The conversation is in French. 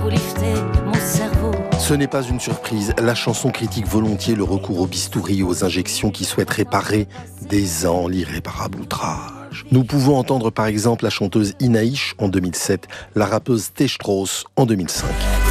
pour lifter mon cerveau. Ce n'est pas une surprise, la chanson critique volontiers le recours au bistouri et aux injections qui souhaitent réparer des ans l'irréparable outrage. Nous pouvons entendre par exemple la chanteuse Inaïch en 2007, la rappeuse T. Strauss en 2005.